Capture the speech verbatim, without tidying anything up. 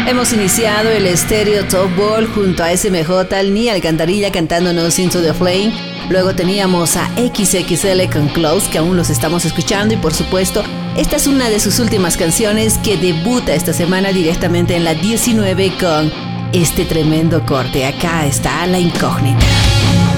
Hemos iniciado el Estéreo Top Ball junto a S M J, Nia Alcantarilla cantándonos Into the Flame. Luego teníamos a X X L con Close, que aún los estamos escuchando. Y por supuesto, esta es una de sus últimas canciones que debuta esta semana directamente en la diecinueve con este tremendo corte. Acá está La Incógnita.